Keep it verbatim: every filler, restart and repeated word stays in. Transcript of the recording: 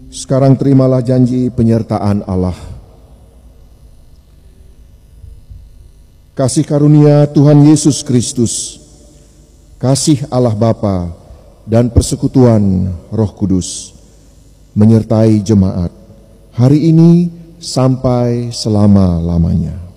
Sekarang terimalah janji penyertaan Allah. Kasih karunia Tuhan Yesus Kristus, kasih Allah Bapa, dan persekutuan Roh Kudus menyertai jemaat hari ini sampai selama-lamanya.